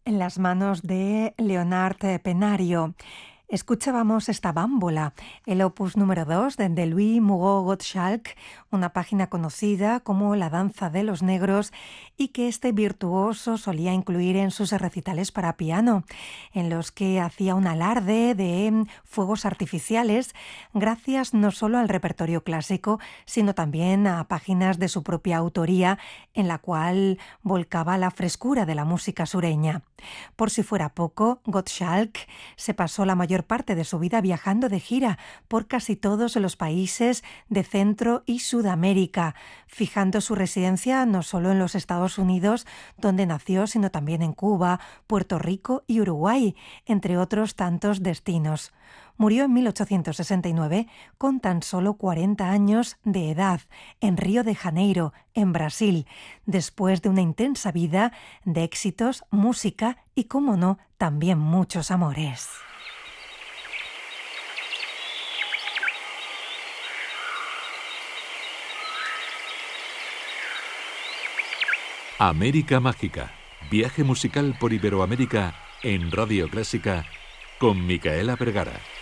en las manos de Leonard Penario. Escuchábamos esta bámbola, el opus número 2 de Louis Moreau-Gottschalk, una página conocida como La danza de los negros y que este virtuoso solía incluir en sus recitales para piano, en los que hacía un alarde de fuegos artificiales gracias no solo al repertorio clásico, sino también a páginas de su propia autoría en la cual volcaba la frescura de la música sureña. Por si fuera poco, Gottschalk se pasó la mayor parte de su vida viajando de gira por casi todos los países de Centro y Sudamérica, fijando su residencia no solo en los Estados Unidos, donde nació, sino también en Cuba, Puerto Rico y Uruguay, entre otros tantos destinos. Murió en 1869 con tan solo 40 años de edad en Río de Janeiro, en Brasil, después de una intensa vida de éxitos, música y, cómo no, también muchos amores. América Mágica, viaje musical por Iberoamérica en Radio Clásica con Micaela Vergara.